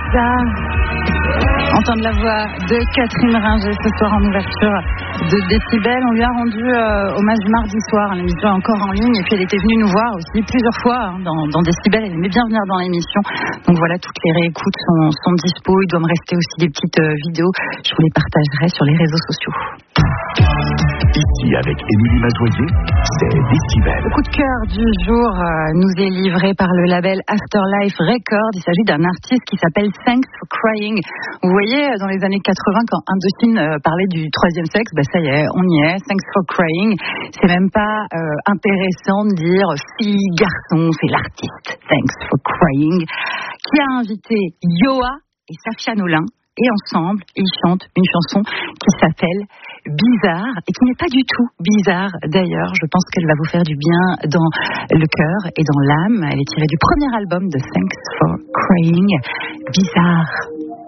Entendre la voix de Catherine Ringer ce soir en ouverture de Décibel. On lui a rendu hommage mardi soir. L'émission est encore en ligne et puis elle était venue nous voir aussi plusieurs fois dans Décibel. Elle aimait bien venir dans l'émission. Donc voilà, toutes les réécoutes sont dispo. Il doit me rester aussi des petites vidéos. Je vous les partagerai sur les réseaux sociaux. Ici, avec Émilie Mazoyer, c'est Décibel. Le coup de cœur du jour nous est livré par le label Afterlife Records. Il s'agit d'un artiste qui s'appelle Thanks for Crying. Vous voyez, dans les années 80, quand Indochine parlait du troisième sexe, ça y est, on y est. Thanks for Crying. C'est même pas intéressant de dire fille, garçon, c'est l'artiste. Thanks for Crying. Qui a invité Yoa et Safia Nolin. Et ensemble, ils chantent une chanson qui s'appelle Bizarre et qui n'est pas du tout bizarre d'ailleurs. Je pense qu'elle va vous faire du bien dans le cœur et dans l'âme. Elle est tirée du premier album de Thanks for Crying, Bizarre.